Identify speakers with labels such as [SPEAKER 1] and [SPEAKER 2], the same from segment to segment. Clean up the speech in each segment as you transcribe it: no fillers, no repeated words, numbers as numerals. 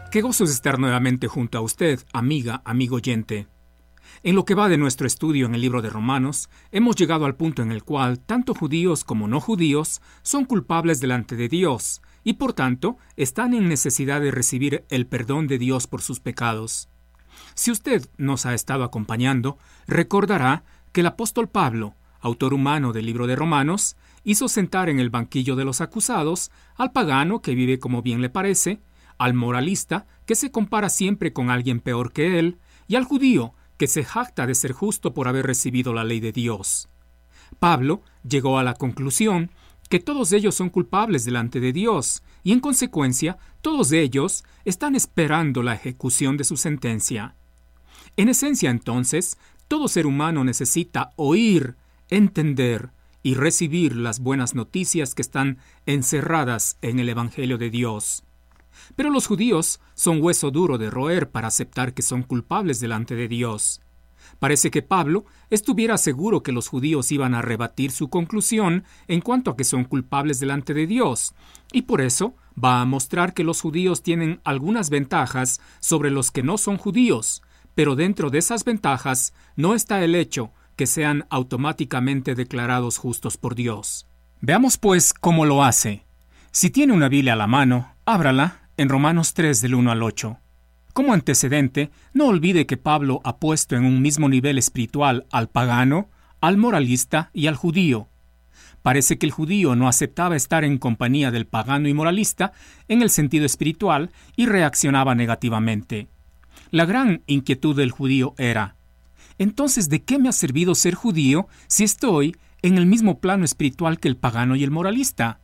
[SPEAKER 1] Qué gozo es estar nuevamente junto a usted, amiga, amigo oyente. En lo que va de nuestro estudio en el libro de Romanos, hemos llegado al punto en el cual tanto judíos como no judíos son culpables delante de Dios y por tanto están en necesidad de recibir el perdón de Dios por sus pecados. Si usted nos ha estado acompañando, recordará que el apóstol Pablo, autor humano del libro de Romanos, hizo sentar en el banquillo de los acusados al pagano que vive como bien le parece, al moralista que se compara siempre con alguien peor que él, y al judío que se jacta de ser justo por haber recibido la ley de Dios. Pablo llegó a la conclusión que todos ellos son culpables delante de Dios, y en consecuencia todos ellos están esperando la ejecución de su sentencia. En esencia, entonces, todo ser humano necesita oír, entender y recibir las buenas noticias que están encerradas en el Evangelio de Dios. Pero los judíos son hueso duro de roer para aceptar que son culpables delante de Dios. Parece que Pablo estuviera seguro que los judíos iban a rebatir su conclusión en cuanto a que son culpables delante de Dios, y por eso va a mostrar que los judíos tienen algunas ventajas sobre los que no son judíos, pero dentro de esas ventajas no está el hecho que sean automáticamente declarados justos por Dios. Veamos pues cómo lo hace. Si tiene una Biblia a la mano, ábrala en Romanos 3 del 1 al 8. Como antecedente, no olvide que Pablo ha puesto en un mismo nivel espiritual al pagano, al moralista y al judío. Parece que el judío no aceptaba estar en compañía del pagano y moralista en el sentido espiritual y reaccionaba negativamente. La gran inquietud del judío era: entonces, ¿de qué me ha servido ser judío si estoy en el mismo plano espiritual que el pagano y el moralista?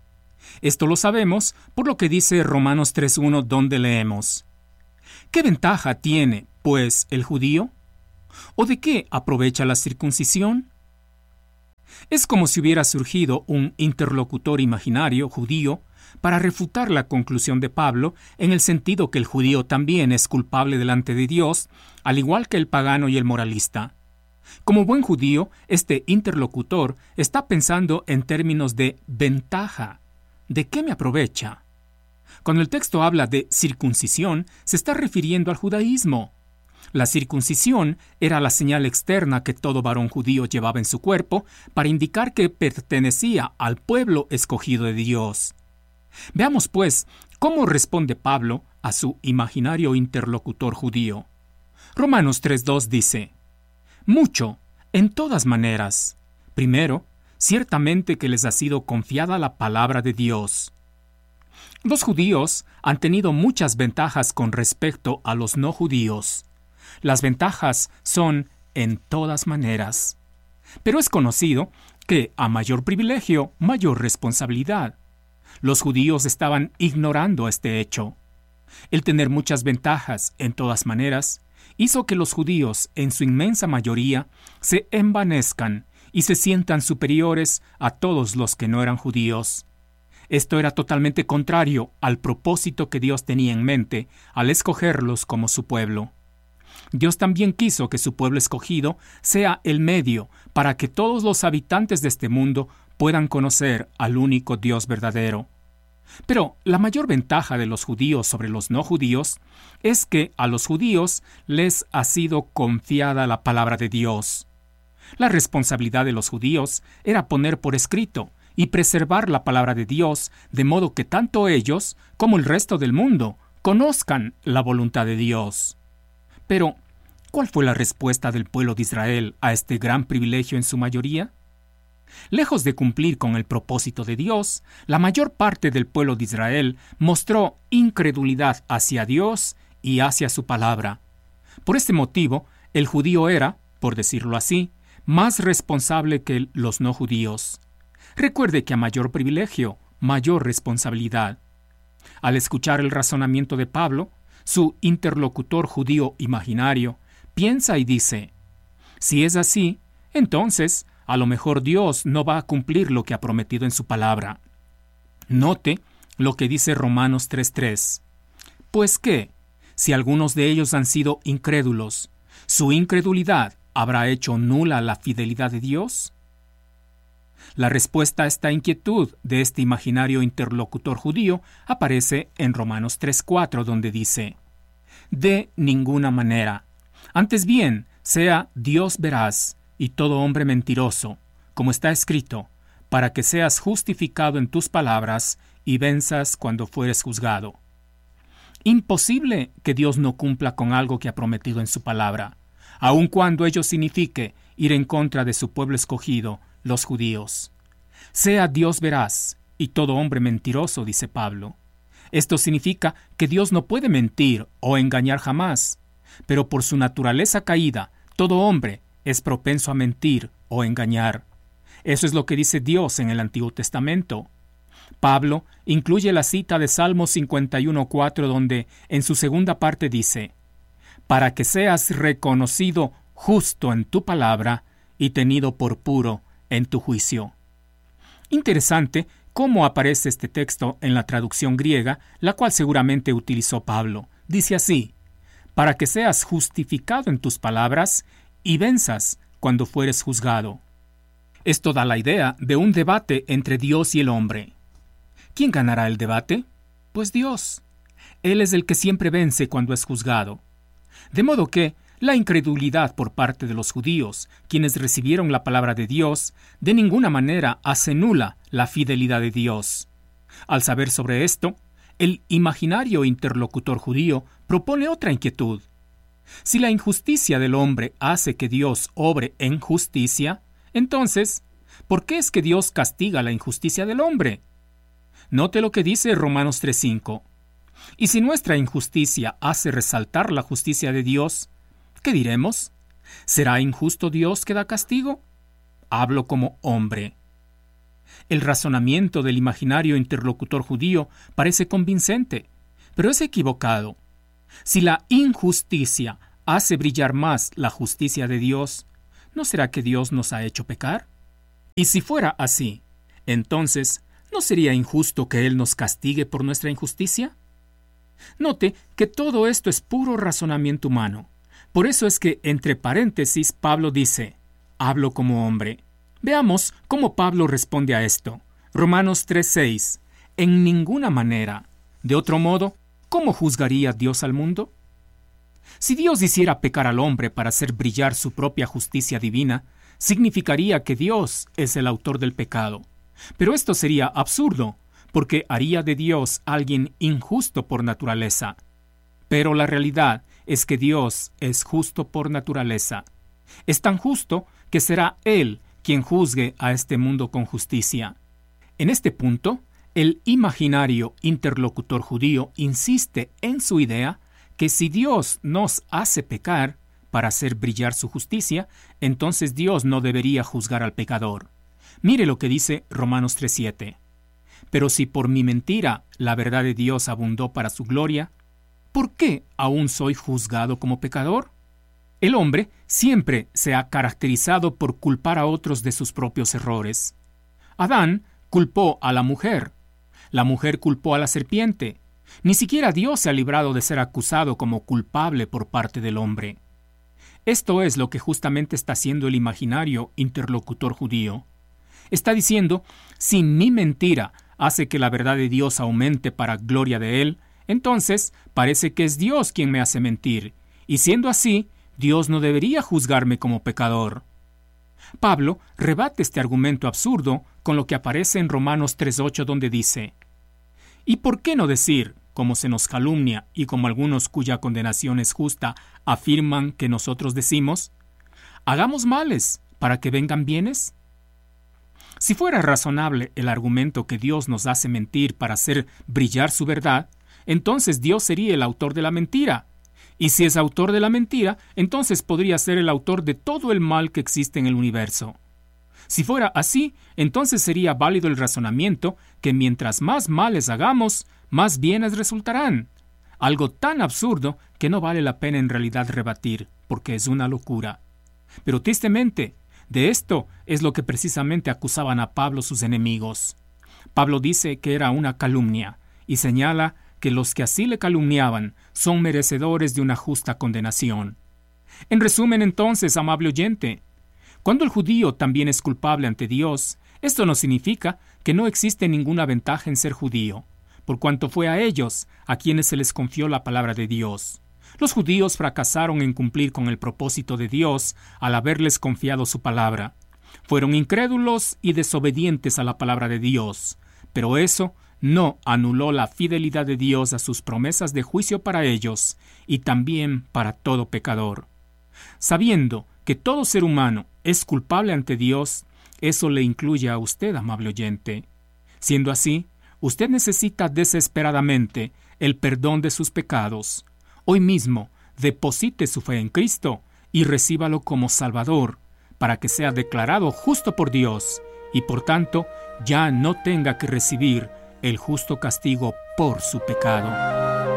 [SPEAKER 1] Esto lo sabemos por lo que dice Romanos 3.1, donde leemos: ¿qué ventaja tiene, pues, el judío? ¿O de qué aprovecha la circuncisión? Es como si hubiera surgido un interlocutor imaginario judío para refutar la conclusión de Pablo en el sentido que el judío también es culpable delante de Dios, al igual que el pagano y el moralista. Como buen judío, este interlocutor está pensando en términos de ventaja. ¿De qué me aprovecha? Cuando el texto habla de circuncisión, se está refiriendo al judaísmo. La circuncisión era la señal externa que todo varón judío llevaba en su cuerpo para indicar que pertenecía al pueblo escogido de Dios. Veamos, pues, cómo responde Pablo a su imaginario interlocutor judío. Romanos 3.2 dice: mucho, en todas maneras. Primero, ciertamente que les ha sido confiada la palabra de Dios. Los judíos han tenido muchas ventajas con respecto a los no judíos. Las ventajas son en todas maneras. Pero es conocido que a mayor privilegio, mayor responsabilidad. Los judíos estaban ignorando este hecho. El tener muchas ventajas en todas maneras hizo que los judíos, en su inmensa mayoría, se envanezcan y se sientan superiores a todos los que no eran judíos. Esto era totalmente contrario al propósito que Dios tenía en mente al escogerlos como su pueblo. Dios también quiso que su pueblo escogido sea el medio para que todos los habitantes de este mundo puedan conocer al único Dios verdadero. Pero la mayor ventaja de los judíos sobre los no judíos es que a los judíos les ha sido confiada la palabra de Dios. La responsabilidad de los judíos era poner por escrito y preservar la palabra de Dios de modo que tanto ellos como el resto del mundo conozcan la voluntad de Dios. Pero, ¿cuál fue la respuesta del pueblo de Israel a este gran privilegio en su mayoría? Lejos de cumplir con el propósito de Dios, la mayor parte del pueblo de Israel mostró incredulidad hacia Dios y hacia su palabra. Por este motivo, el judío era, por decirlo así, más responsable que los no judíos. Recuerde que a mayor privilegio, mayor responsabilidad. Al escuchar el razonamiento de Pablo, su interlocutor judío imaginario piensa y dice: si es así, entonces a lo mejor Dios no va a cumplir lo que ha prometido en su palabra. Note lo que dice Romanos 3.3. Pues qué, si algunos de ellos han sido incrédulos, ¿su incredulidad habrá hecho nula la fidelidad de Dios? La respuesta a esta inquietud de este imaginario interlocutor judío aparece en Romanos 3:4, donde dice: de ninguna manera. Antes bien, sea Dios veraz y todo hombre mentiroso, como está escrito, para que seas justificado en tus palabras y venzas cuando fueres juzgado. Imposible que Dios no cumpla con algo que ha prometido en su palabra, aun cuando ello signifique ir en contra de su pueblo escogido, los judíos. Sea Dios veraz y todo hombre mentiroso, dice Pablo. Esto significa que Dios no puede mentir o engañar jamás, pero por su naturaleza caída, todo hombre es propenso a mentir o engañar. Eso es lo que dice Dios en el Antiguo Testamento. Pablo incluye la cita de Salmo 51:4, donde en su segunda parte dice: para que seas reconocido justo en tu palabra y tenido por puro en tu juicio. Interesante cómo aparece este texto en la traducción griega, la cual seguramente utilizó Pablo. Dice así: para que seas justificado en tus palabras y venzas cuando fueres juzgado. Esto da la idea de un debate entre Dios y el hombre. ¿Quién ganará el debate? Pues Dios. Él es el que siempre vence cuando es juzgado. De modo que la incredulidad por parte de los judíos, quienes recibieron la palabra de Dios, de ninguna manera hace nula la fidelidad de Dios. Al saber sobre esto, el imaginario interlocutor judío propone otra inquietud. Si la injusticia del hombre hace que Dios obre en justicia, entonces, ¿por qué es que Dios castiga la injusticia del hombre? Note lo que dice Romanos 3:5. Y si nuestra injusticia hace resaltar la justicia de Dios, ¿qué diremos? ¿Será injusto Dios que da castigo? Hablo como hombre. El razonamiento del imaginario interlocutor judío parece convincente, pero es equivocado. Si la injusticia hace brillar más la justicia de Dios, ¿no será que Dios nos ha hecho pecar? Y si fuera así, entonces, ¿no sería injusto que Él nos castigue por nuestra injusticia? Note que todo esto es puro razonamiento humano. Por eso es que, entre paréntesis, Pablo dice: hablo como hombre. Veamos cómo Pablo responde a esto. Romanos 3:6. En ninguna manera. De otro modo, ¿cómo juzgaría Dios al mundo? Si Dios hiciera pecar al hombre para hacer brillar su propia justicia divina, significaría que Dios es el autor del pecado. Pero esto sería absurdo, porque haría de Dios alguien injusto por naturaleza. Pero la realidad es que Dios es justo por naturaleza. Es tan justo que será Él quien juzgue a este mundo con justicia. En este punto, el imaginario interlocutor judío insiste en su idea que si Dios nos hace pecar para hacer brillar su justicia, entonces Dios no debería juzgar al pecador. Mire lo que dice Romanos 3:7. Pero si por mi mentira la verdad de Dios abundó para su gloria, ¿por qué aún soy juzgado como pecador? El hombre siempre se ha caracterizado por culpar a otros de sus propios errores. Adán culpó a la mujer culpó a la serpiente. Ni siquiera Dios se ha librado de ser acusado como culpable por parte del hombre. Esto es lo que justamente está haciendo el imaginario interlocutor judío. Está diciendo: si mi mentira hace que la verdad de Dios aumente para gloria de Él, entonces parece que es Dios quien me hace mentir, y siendo así, Dios no debería juzgarme como pecador. Pablo rebate este argumento absurdo con lo que aparece en Romanos 3:8, donde dice: ¿y por qué no decir, como se nos calumnia y como algunos cuya condenación es justa afirman que nosotros decimos, hagamos males para que vengan bienes? Si fuera razonable el argumento que Dios nos hace mentir para hacer brillar su verdad, entonces Dios sería el autor de la mentira. Y si es autor de la mentira, entonces podría ser el autor de todo el mal que existe en el universo. Si fuera así, entonces sería válido el razonamiento que mientras más males hagamos, más bienes resultarán. Algo tan absurdo que no vale la pena en realidad rebatir, porque es una locura. Pero tristemente, de esto es lo que precisamente acusaban a Pablo sus enemigos. Pablo dice que era una calumnia, y señala que los que así le calumniaban son merecedores de una justa condenación. En resumen, entonces, amable oyente, Cuando el judío también es culpable ante Dios, esto no significa que no existe ninguna ventaja en ser judío, por cuanto fue a ellos a quienes se les confió la palabra de Dios. Los judíos fracasaron en cumplir con el propósito de Dios al haberles confiado su palabra. Fueron incrédulos y desobedientes a la palabra de Dios, pero eso no anuló la fidelidad de Dios a sus promesas de juicio para ellos y también para todo pecador. Sabiendo que todo ser humano es culpable ante Dios, eso le incluye a usted, amable oyente. Siendo así, usted necesita desesperadamente el perdón de sus pecados. Hoy mismo, deposite su fe en Cristo y recíbalo como Salvador, para que sea declarado justo por Dios y por tanto ya no tenga que recibir el justo castigo por su pecado.